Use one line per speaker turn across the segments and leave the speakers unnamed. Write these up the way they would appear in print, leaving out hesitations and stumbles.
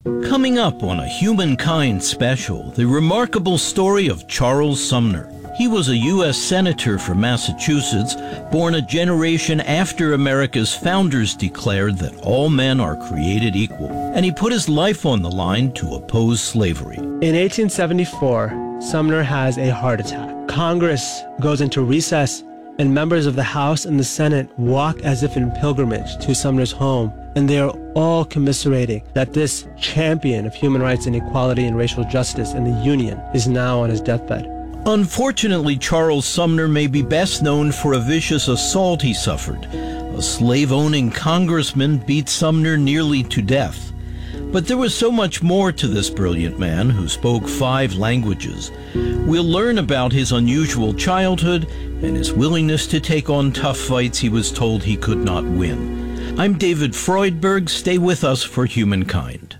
Coming up on a Humankind special, the remarkable story of Charles Sumner. He was a U.S. Senator from Massachusetts, born a generation after America's founders declared that all men are created equal, and he put his life on the line to oppose slavery.
In 1874, Sumner has a heart attack. Congress goes into recess, and members of the House and the Senate walk as if in pilgrimage to Sumner's home, and they are all commiserating that this champion of human rights and equality and racial justice in the Union is now on his deathbed.
Unfortunately, Charles Sumner may be best known for a vicious assault he suffered. A slave-owning congressman beat Sumner nearly to death. But there was so much more to this brilliant man who spoke 5 languages. We'll learn about his unusual childhood and his willingness to take on tough fights he was told he could not win. I'm David Freudberg. Stay with us for Humankind.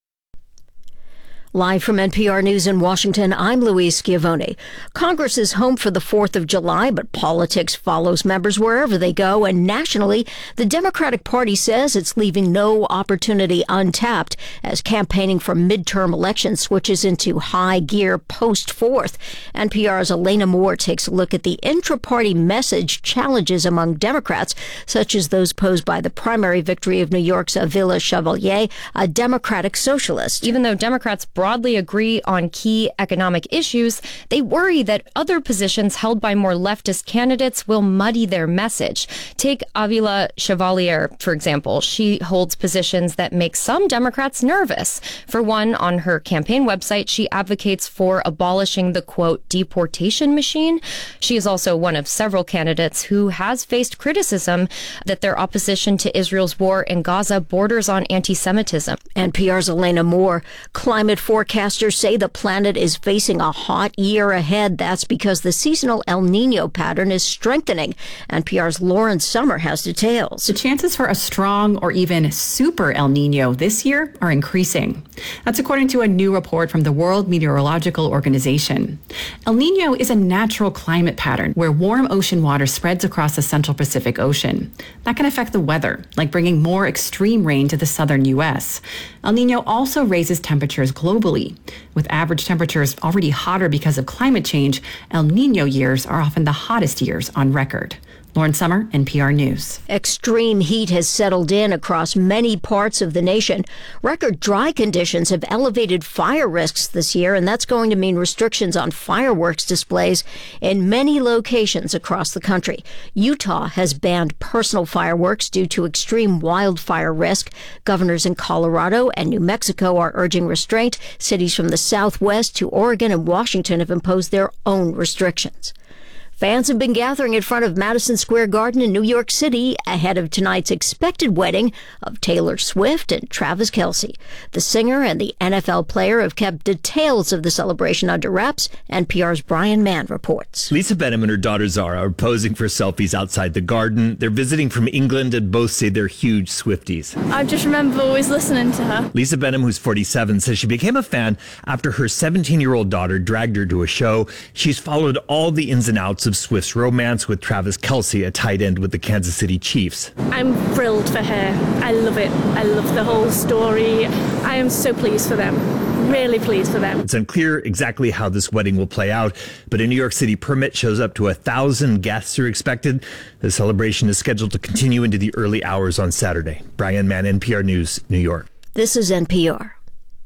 Live from NPR News in Washington, I'm Louise Schiavone. Congress is home for the 4th of July, but politics follows members wherever they go. And nationally, the Democratic Party says it's leaving no opportunity untapped as campaigning for midterm elections switches into high gear post-4th. NPR's Elena Moore takes a look at the intra-party message challenges among Democrats, such as those posed by the primary victory of New York's Avila Chevalier, a Democratic socialist.
Even though Democrats broadly agree on key economic issues, they worry that other positions held by more leftist candidates will muddy their message. Take Avila Chevalier, for example. She holds positions that make some Democrats nervous. For one, on her campaign website, she advocates for abolishing the, quote, deportation machine. She is also one of several candidates who has faced criticism that their opposition to Israel's war in Gaza borders on anti-Semitism.
NPR's Elena Moore. Climate forecasters say the planet is facing a hot year ahead. That's because the seasonal El Nino pattern is strengthening. NPR's Lauren Sommer has details.
The chances for a strong or even super El Nino this year are increasing. That's according to a new report from the World Meteorological Organization. El Nino is a natural climate pattern where warm ocean water spreads across the central Pacific Ocean. That can affect the weather, like bringing more extreme rain to the southern U.S. El Nino also raises temperatures globally. With average temperatures already hotter because of climate change, El Nino years are often the hottest years on record. Lauren Sommer, NPR News.
Extreme heat has settled in across many parts of the nation. Record dry conditions have elevated fire risks this year, and that's going to mean restrictions on fireworks displays in many locations across the country. Utah has banned personal fireworks due to extreme wildfire risk. Governors in Colorado and New Mexico are urging restraint. Cities from the Southwest to Oregon and Washington have imposed their own restrictions. Fans have been gathering in front of Madison Square Garden in New York City ahead of tonight's expected wedding of Taylor Swift and Travis Kelce. The singer and the NFL player have kept details of the celebration under wraps. NPR's Brian Mann reports.
Lisa Benham and her daughter Zara are posing for selfies outside the Garden. They're visiting from England and both say they're huge Swifties.
I just remember always listening to her.
Lisa Benham, who's 47, says she became a fan after her 17-year-old daughter dragged her to a show. She's followed all the ins and outs of Swift's romance with Travis Kelce, a tight end with the Kansas City Chiefs.
I'm thrilled for her. I love it. I love the whole story. I am so pleased for them. Really pleased for them.
It's unclear exactly how this wedding will play out, but a New York City permit shows up to 1,000 guests are expected. The celebration is scheduled to continue into the early hours on Saturday. Brian Mann, NPR News, New York.
This is NPR.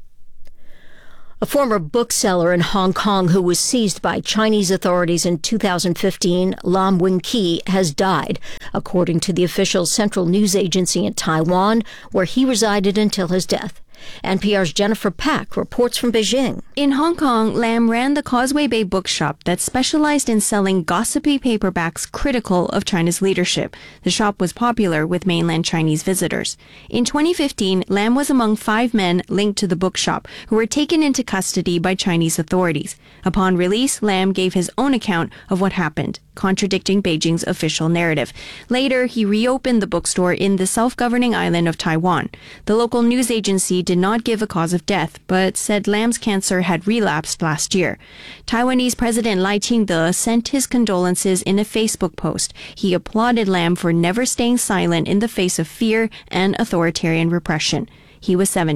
A former bookseller in Hong Kong who was seized by Chinese authorities in 2015, Lam Wing-Ki, has died, according to the official Central News Agency in Taiwan, where he resided until his death. NPR's Jennifer Pack reports from Beijing.
In Hong Kong, Lam ran the Causeway Bay bookshop that specialized in selling gossipy paperbacks critical of China's leadership. The shop was popular with mainland Chinese visitors. In 2015, Lam was among 5 men linked to the bookshop who were taken into custody by Chinese authorities. Upon release, Lam gave his own account of what happened, contradicting Beijing's official narrative. Later, he reopened the bookstore in the self-governing island of Taiwan. The local news agency did not give a cause of death, but said Lam's cancer had relapsed last year. Taiwanese President Lai Ching-te sent his condolences in a Facebook post. He applauded Lam for never staying silent in the face of fear and authoritarian repression. He was 70.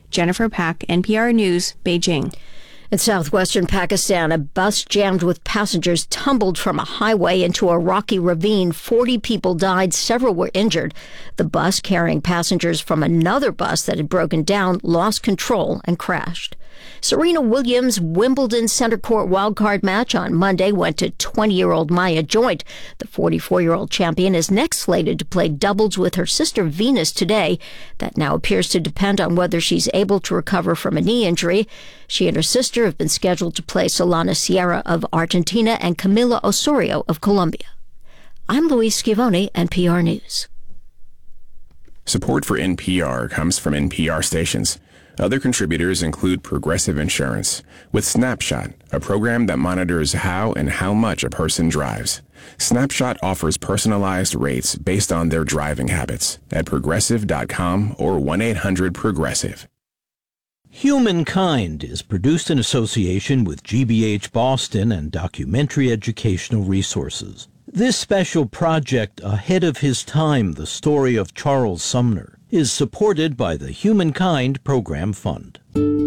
Jennifer Pak, NPR News, Beijing.
In southwestern Pakistan, a bus jammed with passengers tumbled from a highway into a rocky ravine. 40 people died, several were injured. The bus carrying passengers from another bus that had broken down lost control and crashed. Serena Williams' Wimbledon center court wildcard match on Monday went to 20-year-old Maya Joint. The 44-year-old champion is next slated to play doubles with her sister Venus today. That now appears to depend on whether she's able to recover from a knee injury. She and her sister have been scheduled to play Solana Sierra of Argentina and Camila Osorio of Colombia. I'm Louise Schiavone, NPR News.
Support for NPR comes from NPR stations. Other contributors include Progressive Insurance, with Snapshot, a program that monitors how and how much a person drives. Snapshot offers personalized rates based on their driving habits at progressive.com or 1-800-PROGRESSIVE.
Humankind is produced in association with GBH Boston and Documentary Educational Resources. This special project, Ahead of His Time, the story of Charles Sumner, is supported by the Humankind Program Fund.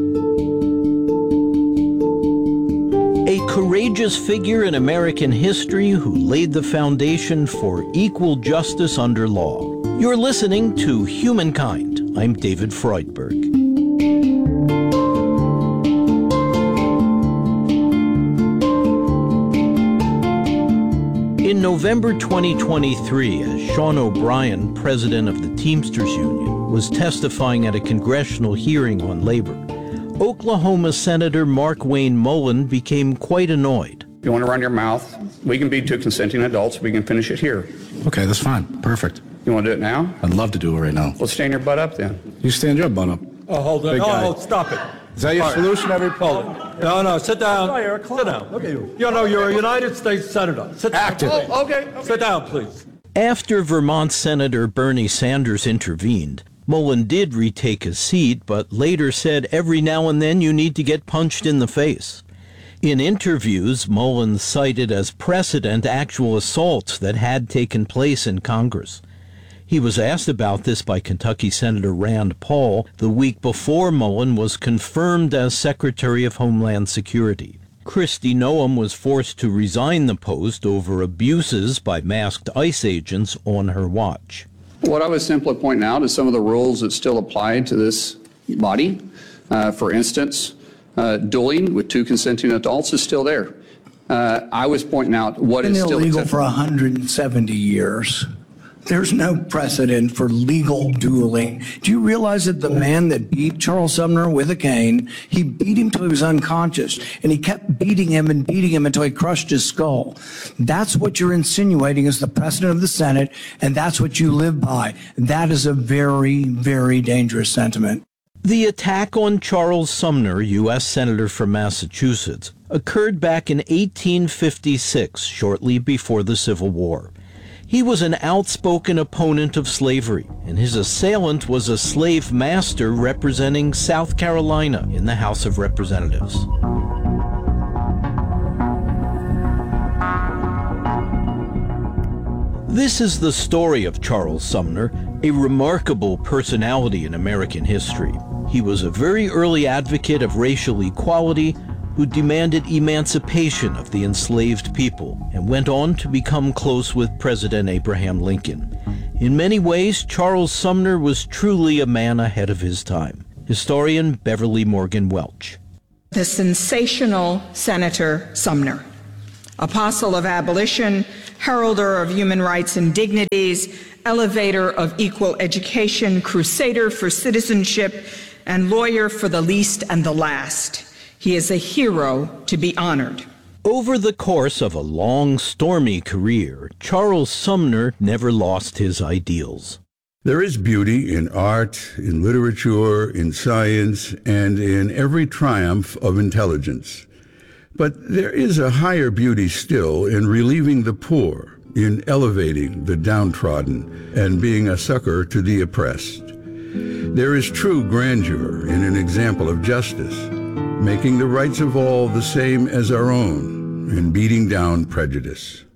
A courageous figure in American history who laid the foundation for equal justice under law. You're listening to Humankind. I'm David Freudberg. In November 2023, as Sean O'Brien, president of the Teamsters Union, was testifying at a congressional hearing on labor, Oklahoma Senator Mark Wayne Mullen became quite annoyed.
If you want to run your mouth, we can be two consenting adults. We can finish it here.
Okay, that's fine. Perfect.
You want to do it now?
I'd love to do it right now.
Well, stand your butt up then.
You stand your butt up.
Oh, hold on. Oh, stop it.
Is that your solution, everybody?
No, sit down. Sit down. Look at you. You're a United States Senator. Sit down.
Active.
Oh, okay. Sit down, please.
After Vermont Senator Bernie Sanders intervened, Mullen did retake his seat, but later said every now and then you need to get punched in the face. In interviews, Mullen cited as precedent actual assaults that had taken place in Congress. He was asked about this by Kentucky Senator Rand Paul the week before Mullen was confirmed as Secretary of Homeland Security. Kristi Noem was forced to resign the post over abuses by masked ICE agents on her watch.
What I was simply pointing out is some of the rules that still apply to this body. For instance, dueling with two consenting adults is still there. I was pointing out what is still
illegal for 170 years. There's no precedent for legal dueling. Do you realize that the man that beat Charles Sumner with a cane, he beat him till he was unconscious, and he kept beating him until he crushed his skull? That's what you're insinuating as the president of the Senate, and that's what you live by. That is a very, very dangerous sentiment.
The attack on Charles Sumner, U.S. Senator from Massachusetts, occurred back in 1856, shortly before the Civil War. He was an outspoken opponent of slavery, and his assailant was a slave master representing South Carolina in the House of Representatives. This is the story of Charles Sumner, a remarkable personality in American history. He was a very early advocate of racial equality who demanded emancipation of the enslaved people and went on to become close with President Abraham Lincoln. In many ways, Charles Sumner was truly a man ahead of his time. Historian Beverly Morgan Welch.
The sensational Senator Sumner, apostle of abolition, heralder of human rights and dignities, elevator of equal education, crusader for citizenship, and lawyer for the least and the last. He is a hero to be honored.
Over the course of a long, stormy career, Charles Sumner never lost his ideals.
There is beauty in art, in literature, in science, and in every triumph of intelligence. But there is a higher beauty still in relieving the poor, in elevating the downtrodden, and being a succor to the oppressed. There is true grandeur in an example of justice, making the rights of all the same as our own, and beating down prejudice.